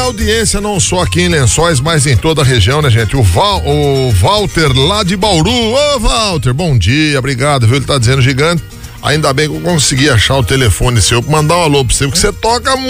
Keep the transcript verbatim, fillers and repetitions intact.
audiência não só aqui em Lençóis, mas em toda a região, né, gente? O, Val, o Walter lá de Bauru. Ô, Walter, bom dia, obrigado, viu? Ele tá dizendo gigante. Ainda bem que eu consegui achar o telefone seu, mandar um alô pra você, porque você toca muito.